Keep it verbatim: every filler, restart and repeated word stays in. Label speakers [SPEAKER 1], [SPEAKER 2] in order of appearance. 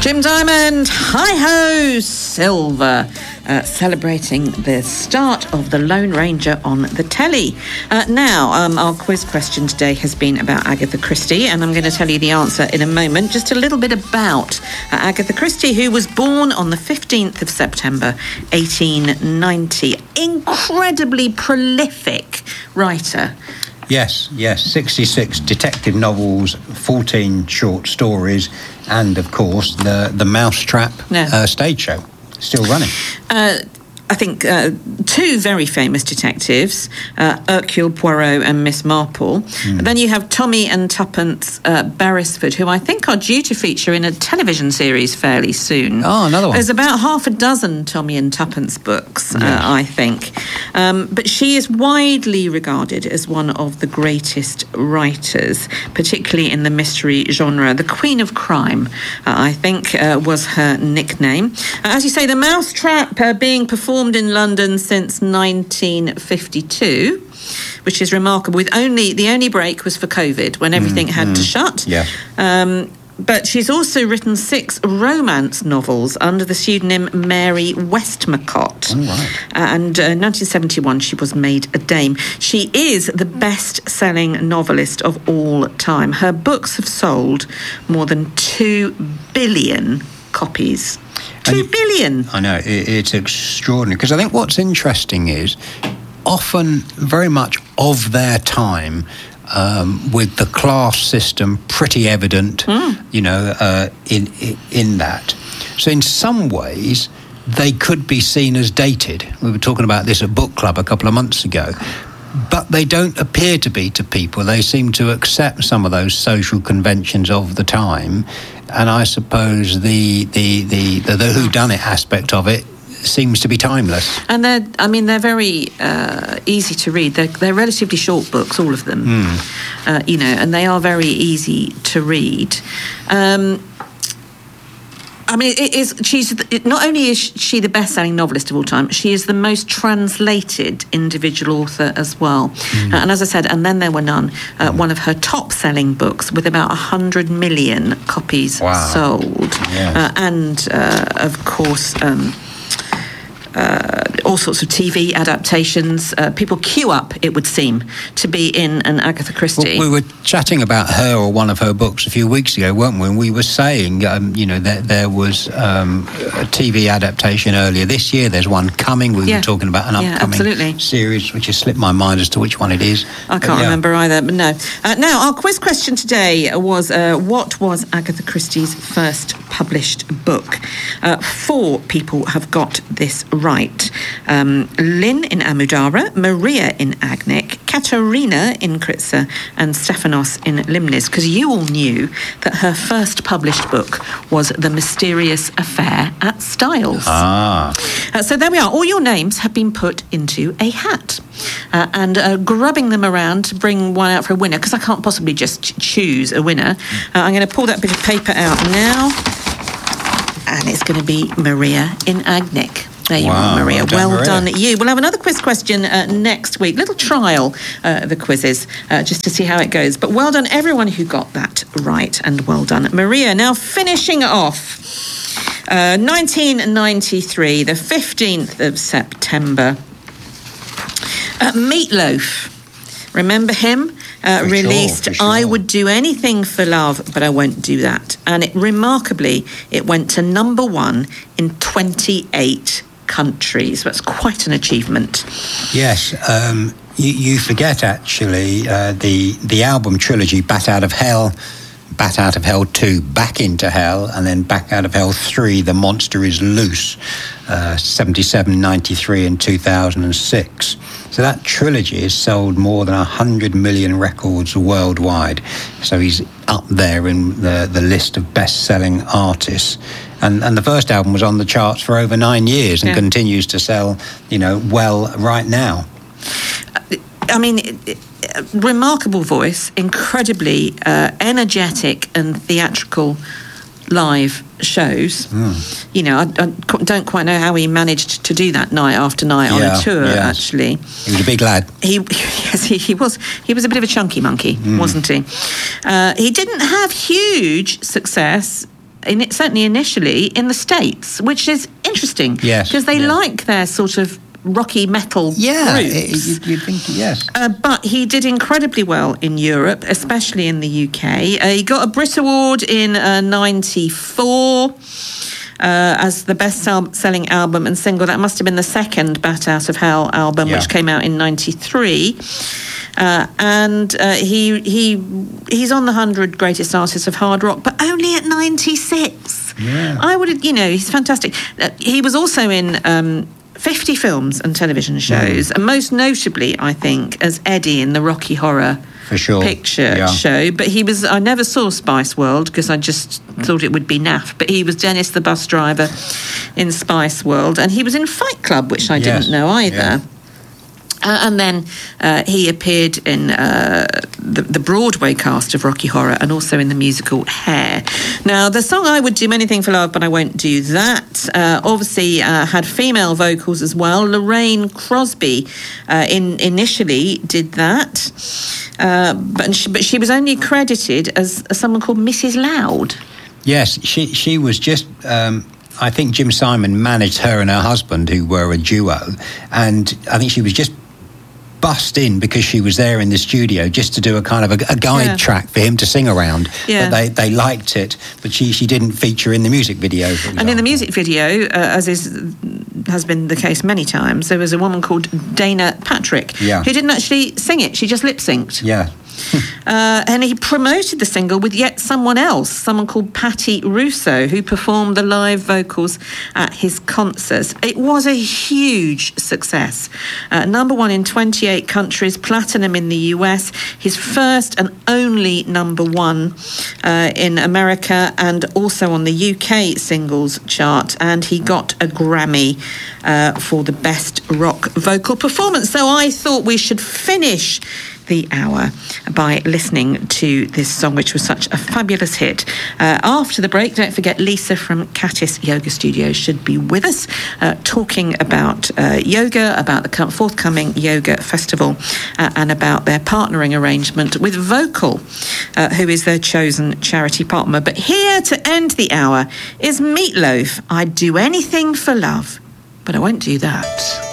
[SPEAKER 1] Jim Diamond, hi-ho, Silver, uh, celebrating the start of The Lone Ranger on the telly. Uh, now, um, our quiz question today has been about Agatha Christie, and I'm going to tell you the answer in a moment. Just a little bit about uh, Agatha Christie, who was born on the fifteenth of September, eighteen ninety. Incredibly prolific writer.
[SPEAKER 2] Yes, yes, sixty-six detective novels, fourteen short stories, and, of course, the, the Mousetrap
[SPEAKER 1] yeah.
[SPEAKER 2] uh, stage show, still running. Uh,
[SPEAKER 1] I think uh, two very famous detectives, uh, Hercule Poirot and Miss Marple. Mm. And then you have Tommy and Tuppence uh, Beresford, who I think are due to feature in a television series fairly soon.
[SPEAKER 2] Oh, another one.
[SPEAKER 1] There's about half a dozen Tommy and Tuppence books, yes. uh, I think. Um, but she is widely regarded as one of the greatest writers, particularly in the mystery genre. The Queen of Crime, uh, I think, uh, was her nickname. Uh, as you say, the Mousetrap uh, being performed in London since nineteen fifty-two, which is remarkable. With only the only break was for COVID, when everything mm, had mm, to shut.
[SPEAKER 2] Yeah.
[SPEAKER 1] Um, but she's also written six romance novels under the pseudonym Mary Westmacott.
[SPEAKER 2] Oh, right.
[SPEAKER 1] And uh, in nineteen seventy-one, she was made a dame. She is the best-selling novelist of all time. Her books have sold more than two billion copies. Two billion.
[SPEAKER 2] I know, it, it's extraordinary. Because I think what's interesting is often very much of their time, um, with the class system pretty evident, mm. you know, uh, in, in in that. So in some ways, they could be seen as dated. We were talking about this at Book Club a couple of months ago. But they don't appear to be to people. They seem to accept some of those social conventions of the time. And I suppose the the, the, the, the whodunit aspect of it seems to be timeless.
[SPEAKER 1] And they're, I mean, they're very uh, easy to read. They're, they're relatively short books, all of them. Mm. Uh, you know, and they are very easy to read. Um, I mean, it is. She's not only is she the best-selling novelist of all time, she is the most translated individual author as well. Mm. Uh, and as I said, and then there were none. Uh, mm. One of her top-selling books with about a hundred million copies
[SPEAKER 2] wow.
[SPEAKER 1] sold,
[SPEAKER 2] yes.
[SPEAKER 1] uh, and uh, of course. Um, Uh, all sorts of T V adaptations. Uh, people queue up, it would seem, to be in an Agatha Christie.
[SPEAKER 2] Well, we were chatting about her or one of her books a few weeks ago, weren't we? And we were saying, um, you know, that there was um, a T V adaptation earlier this year. There's one coming. We yeah. were talking about an
[SPEAKER 1] yeah,
[SPEAKER 2] upcoming
[SPEAKER 1] absolutely.
[SPEAKER 2] series, which has slipped my mind as to which one it is.
[SPEAKER 1] I can't yeah. remember either, but no. Uh, now, our quiz question today was, uh, what was Agatha Christie's first published book? Uh, four people have got this right. Um, Lynn in Amudara, Maria in Agnic, Katerina in Kritzer, and Stephanos in Limniz, because you all knew that her first published book was The Mysterious Affair at Styles.
[SPEAKER 2] Ah.
[SPEAKER 1] Uh, so there we are. All your names have been put into a hat. Uh, and uh, grubbing them around to bring one out for a winner, because I can't possibly just ch- choose a winner. Uh, I'm going to pull that bit of paper out now. And it's going to be Maria in Agnic. There you
[SPEAKER 2] wow,
[SPEAKER 1] are, Maria.
[SPEAKER 2] Well done,
[SPEAKER 1] well
[SPEAKER 2] Maria.
[SPEAKER 1] done you. We'll have another quiz question uh, next week. Little trial, uh, the quizzes, uh, just to see how it goes. But well done, everyone who got that right, and well done, Maria. Now, finishing off, uh, nineteen ninety-three, the fifteenth of September, uh, Meatloaf. Remember him? Uh, released
[SPEAKER 2] sure, sure.
[SPEAKER 1] I Would Do Anything for Love, But I Won't Do That. And it remarkably, it went to number one in twenty-eight countries. That's quite an achievement.
[SPEAKER 2] Yes. Um, you, you forget, actually, uh, the, the album trilogy, Bat Out of Hell, Bat Out of Hell two, Back Into Hell, and then Back Out of Hell three, The Monster Is Loose, uh, seventy-seven, ninety-three and two thousand six. So that trilogy has sold more than one hundred million records worldwide. So he's up there in the, the list of best-selling artists. And, and the first album was on the charts for over nine years and yeah. continues to sell, you know, well right now.
[SPEAKER 1] I mean... It, it, remarkable voice, incredibly uh, energetic and theatrical live shows. Mm. You know, I, I don't quite know how he managed to do that night after night yeah, on a tour, yes. actually.
[SPEAKER 2] He was a big lad.
[SPEAKER 1] He, yes, he, he was. He was a bit of a chunky monkey, mm. wasn't he? Uh, he didn't have huge success in it, certainly initially, in the States, which is interesting.
[SPEAKER 2] Yes.
[SPEAKER 1] Because they
[SPEAKER 2] yeah.
[SPEAKER 1] like their sort of rocky metal
[SPEAKER 2] yeah,
[SPEAKER 1] groups.
[SPEAKER 2] Yeah, you think, yes.
[SPEAKER 1] Uh, but he did incredibly well in Europe, especially in the U K. Uh, he got a Brit Award in uh, ninety-four. Uh, as the best-selling album and single. That must have been the second Bat Out of Hell album, yeah. which came out in ninety-three. Uh, and uh, he he he's on the one hundred greatest artists of hard rock, but only at ninety-six.
[SPEAKER 2] Yeah.
[SPEAKER 1] I would have, you know, he's fantastic. Uh, he was also in um, fifty films and television shows, mm. and most notably, I think, as Eddie in the Rocky Horror
[SPEAKER 2] For sure.
[SPEAKER 1] Picture
[SPEAKER 2] yeah.
[SPEAKER 1] Show. But he was, I never saw Spice World because I just thought it would be naff. But he was Dennis the bus driver in Spice World, and he was in Fight Club, which I yes. didn't know either. Yeah. Uh, and then uh, he appeared in uh, the, the Broadway cast of Rocky Horror and also in the musical Hair. Now, the song I Would Do Anything for Love, But I Won't Do That, uh, obviously uh, had female vocals as well. Lorraine Crosby uh, in, initially did that, uh, but, she, but she was only credited as, as someone called Missus Loud.
[SPEAKER 2] Yes, she, she was just... Um I think Jim Simon managed her and her husband, who were a duo, and I think she was just bussed in because she was there in the studio just to do a kind of a, a guide yeah. track for him to sing around.
[SPEAKER 1] Yeah.
[SPEAKER 2] But they, they liked it, but she, she didn't feature in the music video. For example.
[SPEAKER 1] And in the music video, uh, as is has been the case many times, there was a woman called Dana Patrick
[SPEAKER 2] yeah.
[SPEAKER 1] who didn't actually sing it. She just lip-synced.
[SPEAKER 2] Yeah.
[SPEAKER 1] uh, and he promoted the single with yet someone else, someone called Patty Russo, who performed the live vocals at his concerts. It was a huge success. Uh, number one in twenty-eight countries, platinum in the U S, his first and only number one uh, in America, and also on the U K singles chart. And he got a Grammy uh, for the best rock vocal performance. So I thought we should finish the hour by listening to this song, which was such a fabulous hit. Uh, after the break, don't forget Lisa from Catis Yoga Studios should be with us uh, talking about uh, yoga, about the forthcoming yoga festival, uh, and about their partnering arrangement with Vocal, uh, who is their chosen charity partner. But here to end the hour is Meatloaf. I'd do anything for love, but I won't do that.